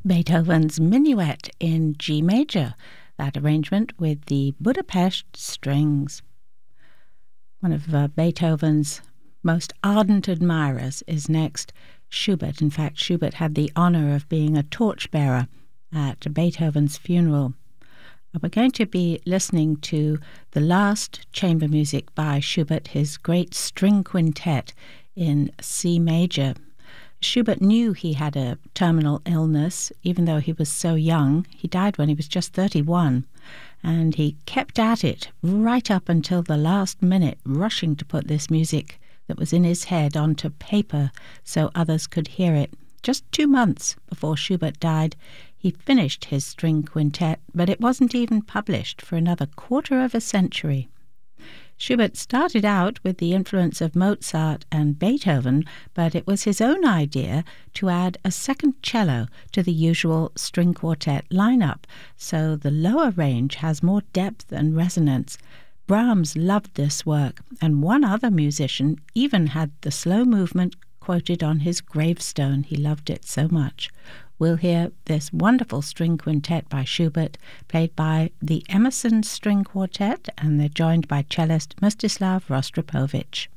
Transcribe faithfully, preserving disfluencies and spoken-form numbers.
Beethoven's Minuet in G major, that arrangement with the Budapest Strings. One of uh, Beethoven's most ardent admirers is next Schubert. In fact, Schubert had the honor of being a torchbearer at Beethoven's funeral. We're going to be listening to the last chamber music by Schubert, his great string quintet in C major. Schubert knew he had a terminal illness, even though he was so young. He died when he was just thirty-one, and he kept at it right up until the last minute, rushing to put this music that was in his head onto paper so others could hear it. Just two months before Schubert died, he finished his string quintet, but it wasn't even published for another quarter of a century. Schubert started out with the influence of Mozart and Beethoven, but it was his own idea to add a second cello to the usual string quartet lineup, so the lower range has more depth and resonance. Brahms loved this work, and one other musician even had the slow movement quoted on his gravestone. He loved it so much. We'll hear this wonderful string quintet by Schubert, played by the Emerson String Quartet, and they're joined by cellist Mstislav Rostropovich.